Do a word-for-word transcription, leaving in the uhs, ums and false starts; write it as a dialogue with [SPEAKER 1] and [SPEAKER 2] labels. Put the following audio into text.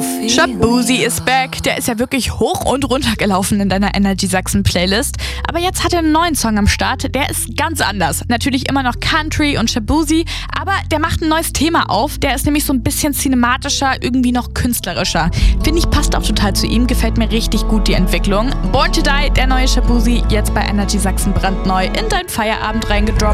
[SPEAKER 1] Shaboozey is back. Der ist ja wirklich hoch und runter gelaufen in deiner Energy Sachsen Playlist. Aber jetzt hat er einen neuen Song am Start. Der ist ganz anders. Natürlich immer noch Country und Shaboozey, aber der macht ein neues Thema auf. Der ist nämlich so ein bisschen cinematischer, irgendwie noch künstlerischer. Finde ich, passt auch total zu ihm. Gefällt mir richtig gut die Entwicklung. Born to Die, der neue Shaboozey, jetzt bei Energy Sachsen brandneu in dein Feierabend reingedroppt.